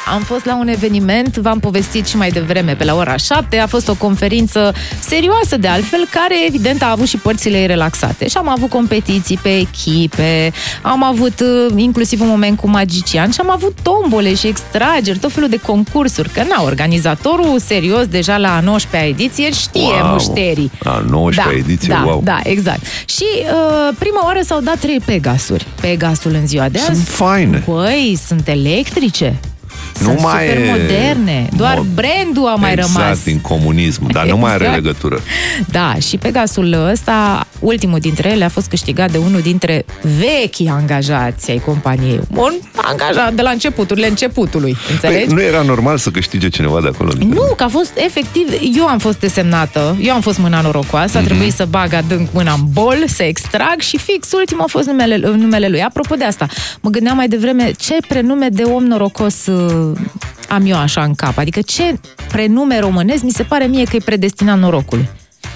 am fost la un eveniment, v-am povestit și mai devreme, pe la ora 7, a fost o conferință serioasă de altfel, care evident a avut și părțile ei relaxate. Și am avut competiții pe echipe, am avut inclusiv un moment cu magician și am avut tombole și extrageri, tot felul de concursuri, că organizatorul serios deja la 19-a ediție știe mușterii. La 19-a ediție, wow. Da, exact. Și prima oară s-au dat 3 Pegasuri. Pegasul în ziua de azi. Sunt faine. Băi, sunt electrice. Sunt super moderne. Doar brandul a mai rămas. Exact, din comunism, dar nu mai are legătură. Da, și Pegasul ăsta, ultimul dintre ele, a fost câștigat de unul dintre vechii angajați ai companiei. Un angajat de la începuturile începutului, înțelegi? Păi, nu era normal să câștige cineva de acolo? Nu, că a fost efectiv, eu am fost desemnată, eu am fost mâna norocoasă, a trebuit să bag adânc mâna în bol, să extrag și fix ultimul a fost numele lui. Apropo de asta, mă gândeam mai devreme ce prenume de om norocos am eu așa în cap. Adică ce prenume românesc mi se pare mie că e predestinat norocului.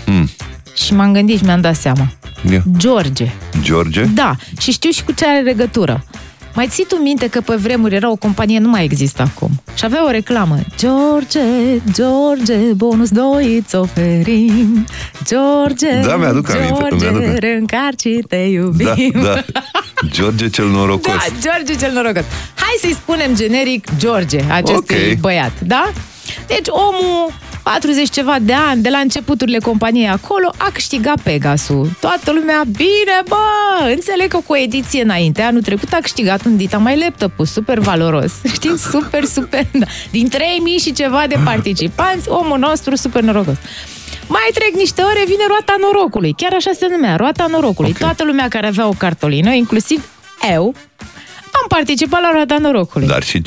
Și m-am gândit și mi-am dat seama. George. George? Da, și știu și cu ce are legătură. Mai ții tu minte că pe vremuri era o companie, nu mai există acum, și avea o reclamă. George, George, bonus 2 îți oferim. George, da, mi-aduc George, reîncarci, te iubim. Da. George cel norocos. Da, George cel norocos. Hai să-i spunem generic George, acestui băiat, da? Deci omul, 40 ceva de ani, de la începuturile companiei acolo, a câștigat Pegasul. Toată lumea, bine, bă! Înțeleg că cu o ediție înainte, anul trecut, a câștigat un Dita mai laptop, super valoros. Știi? Super, da. Din 3000 și ceva de participanți, omul nostru super norocos. Mai trec niște ore, vine roata norocului. Chiar așa se numea, roata norocului. Toată lumea care avea o cartolină, inclusiv eu, am participat la roata norocului. Dar și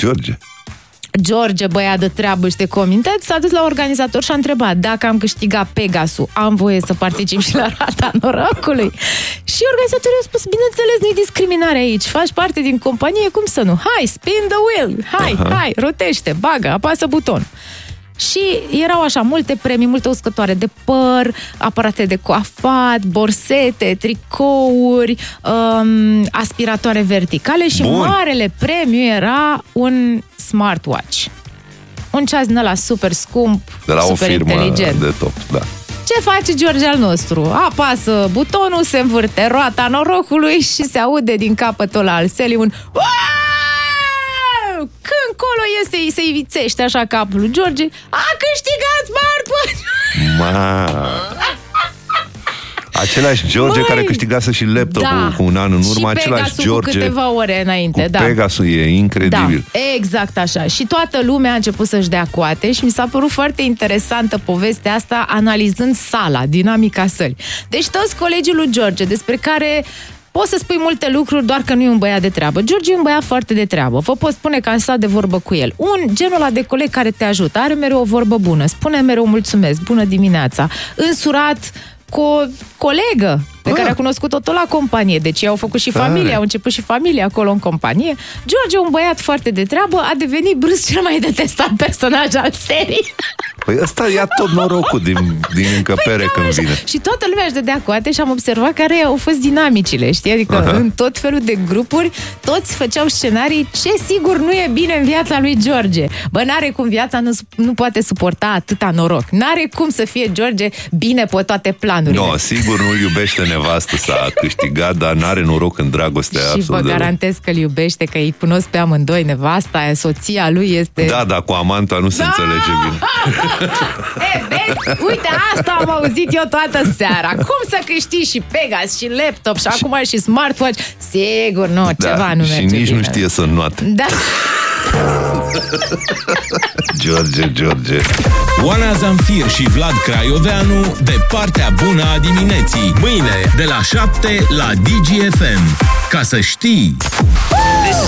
George, băiat de treabă și de comitet, s-a dus la organizator și a întrebat dacă am câștigat Pegasul, am voie să particip și la roata norocului? Și organizatorul a spus, bineînțeles, nu-i discriminare aici, faci parte din companie, cum să nu? Hai, spin the wheel, hai, rotește, bagă, apasă buton. Și erau așa multe premii, multe uscătoare de păr, aparate de coafat, borsete, tricouri, aspiratoare verticale și marele premiu era un smartwatch. Un ceas din ăla super scump, de la super o firmă inteligent. de top, da. Ce face George al nostru? Apasă butonul, se învârte roata norocului și se aude din capătul al sălii un când colo iese, se ivițește așa capul lui George, a câștigat smartwatch! Același George care câștigase și laptopul cu un an în urmă, același George cu câteva ore înainte, cu Pegasul, e incredibil. Da, exact așa. Și toată lumea a început să-și dea coate și mi s-a părut foarte interesantă povestea asta, analizând sala, dinamica sălii. Deci toți colegii lui George, despre care poți să spui multe lucruri, doar că nu e un băiat de treabă. George e un băiat foarte de treabă. Vă pot spune că am stat de vorbă cu el. Genul ăla de coleg care te ajută, are mereu o vorbă bună, spune mereu mulțumesc, bună dimineața, însurat cu o colegă pe care a cunoscut-o tot la companie. Deci ei au făcut și familie, au început și familie acolo în companie. George, un băiat foarte de treabă, a devenit brusc cel mai detestat personaj al serii. Păi ăsta ia tot norocul din încăpere când vine. Și toată lumea își dădea coate și am observat care au fost dinamicile, știi? Adică în tot felul de grupuri, toți făceau scenarii ce sigur nu e bine în viața lui George. Bă, n-are cum, viața nu poate suporta atâta noroc. N-are cum să fie George bine pe toate planurile. No, sigur nu iubește nevastă, s-a câștigat, dar n-are noroc în dragostea. Și vă garantez că îl iubește, că îi cunosc pe amândoi, nevasta aia, soția lui este... Da, cu amanta nu se înțelege bine. Vezi? Uite, asta am auzit eu toată seara. Cum să câștigi și Pegas, și laptop, și acum și smartwatch? Sigur, nu, ceva nu merge și nici bine. Nu știe să înnoate. Da. George. Oana Zamfir și Vlad Craioveanu, de partea bună a dimineții. Mâine, de la 7 la DGFM. Ca să știi...